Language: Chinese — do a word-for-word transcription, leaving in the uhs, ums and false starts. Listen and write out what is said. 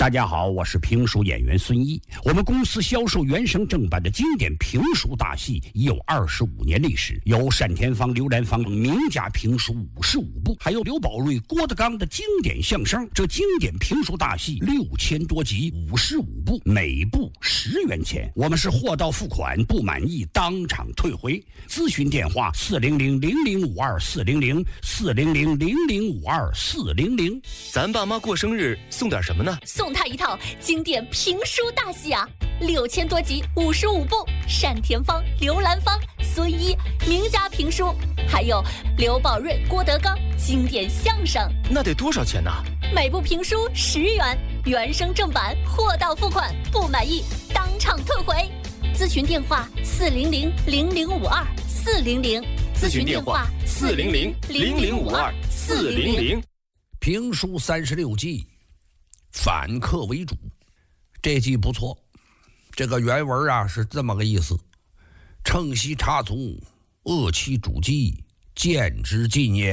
大家好，我是评书演员孙一。我们公司销售原声正版的经典评书大戏已有二十五年历史，有单田芳、刘兰芳名家评书五十五部，还有刘宝瑞、郭德纲的经典相声。这经典评书大戏六千多集，五十五部，每部十元钱。我们是货到付款，不满意当场退回。咨询电话：四零零零零五二四零零四零零零零五二四零零。 咱爸妈过生日送点什么呢？ 送他一套经典评书大戏啊，六千多集，五十五部，单田芳、刘兰芳、孙一名家评书，还有刘宝瑞、郭德纲经典相声。 那得多少钱呢？ 每部评书十元，原声正版，货到付款，不满意当场退回。咨询电话：四零零零零五二四零零。 咨询电话：四零零零零五二四零零。 评书三十六计，反客为主。这计不错，这个原文啊是这么个意思：乘隙插足，恶其主机，见之尽也。